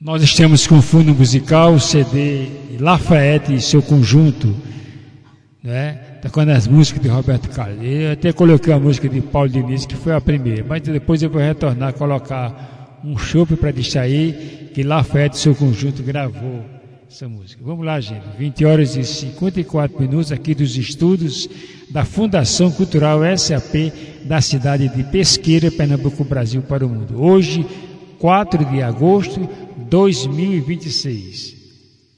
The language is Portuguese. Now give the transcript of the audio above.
Nós estamos com o fundo musical, o CD Lafayette e seu conjunto, né? Tocando as músicas de Roberto Carlos. Eu até coloquei a música de Paulo Diniz, que foi a primeira, mas depois eu vou retornar, colocar um chope para distrair, que Lafayette e seu conjunto gravou essa música. Vamos lá, gente. 20 horas e 54 minutos aqui dos estudos da Fundação Cultural SAP da cidade de Pesqueira, Pernambuco, Brasil para o mundo. Hoje, 4 de agosto de 2026.